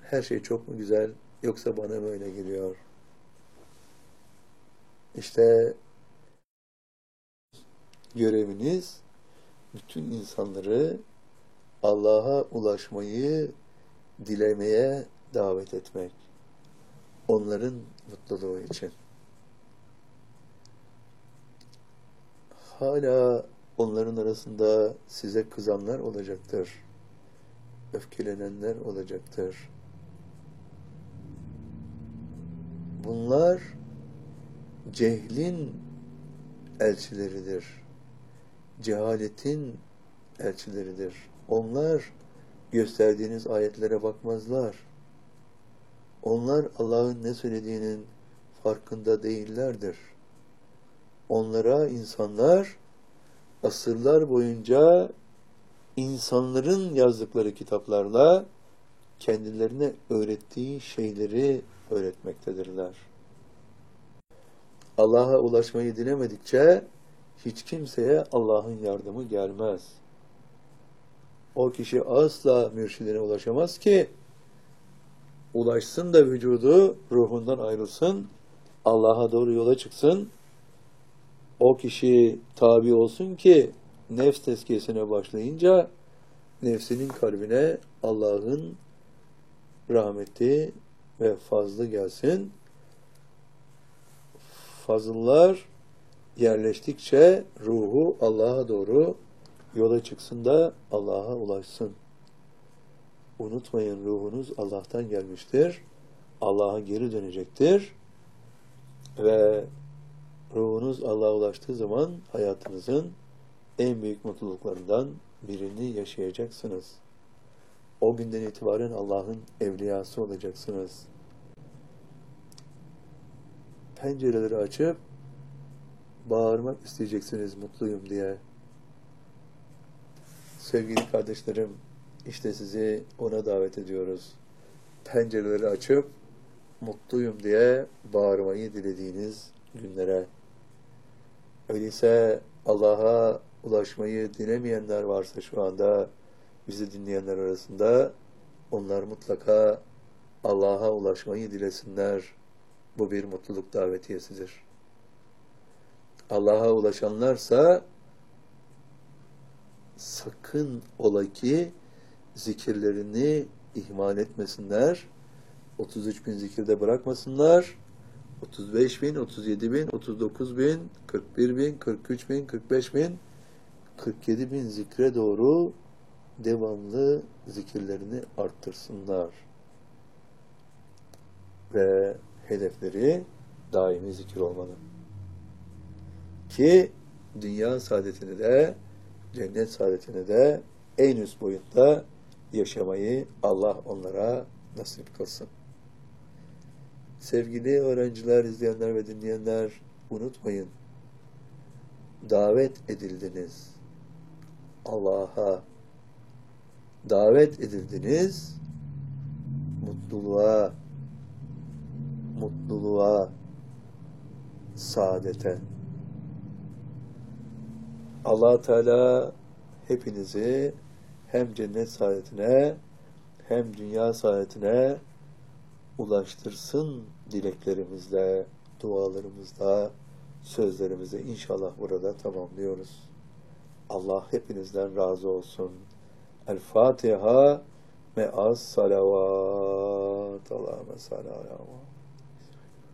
Her şey çok mu güzel yoksa bana mı öyle geliyor? İşte göreviniz bütün insanları Allah'a ulaşmayı dilemeye davet etmek. Onların mutluluğu için. Hala onların arasında size kızanlar olacaktır. Öfkelenenler olacaktır. Bunlar cehlin elçileridir. Cehaletin elçileridir. Onlar gösterdiğiniz ayetlere bakmazlar. Onlar Allah'ın ne söylediğinin farkında değillerdir. Onlara insanlar asırlar boyunca insanların yazdıkları kitaplarla kendilerine öğrettiği şeyleri öğretmektedirler. Allah'a ulaşmayı dilemedikçe hiç kimseye Allah'ın yardımı gelmez. O kişi asla mürşidine ulaşamaz ki ulaşsın da vücudu ruhundan ayrılsın, Allah'a doğru yola çıksın. O kişi tabi olsun ki nefs tezkiyesine başlayınca nefsinin kalbine Allah'ın rahmeti ve fazlı gelsin. Fazıllar yerleştikçe ruhu Allah'a doğru yola çıksın da Allah'a ulaşsın. Unutmayın, ruhunuz Allah'tan gelmiştir. Allah'a geri dönecektir. Ve ruhunuz Allah'a ulaştığı zaman hayatınızın en büyük mutluluklarından birini yaşayacaksınız. O günden itibaren Allah'ın evliyası olacaksınız. Pencereleri açıp bağırmak isteyeceksiniz mutluyum diye. Sevgili kardeşlerim, işte sizi ona davet ediyoruz. Pencereleri açıp mutluyum diye bağırmayı dilediğiniz günlere. Öyleyse Allah'a ulaşmayı dilemeyenler varsa şu anda bizi dinleyenler arasında, onlar mutlaka Allah'a ulaşmayı dilesinler. Bu bir mutluluk davetiyesidir. Allah'a ulaşanlarsa sakın ola ki zikirlerini ihmal etmesinler. 33 bin zikirde bırakmasınlar. 35 bin, 37 bin, 39 bin, 41 bin, 43 bin, 45 bin, 47 bin zikre doğru devamlı zikirlerini arttırsınlar. Ve hedefleri daimi zikir olmalı. Ki dünya saadetini de, cennet saadetini de en üst boyutta yaşamayı Allah onlara nasip kılsın. Sevgili öğrenciler, izleyenler ve dinleyenler, unutmayın, davet edildiniz. Allah'a davet edildiniz, mutluluğa, saadete. Allah Teala hepinizi hem cennet saadetine hem dünya saadetine ulaştırsın dileklerimizle, dualarımızla, sözlerimizle inşallah burada tamamlıyoruz. Allah hepinizden razı olsun. El Fatiha me'as salavat. Allahümme salli ala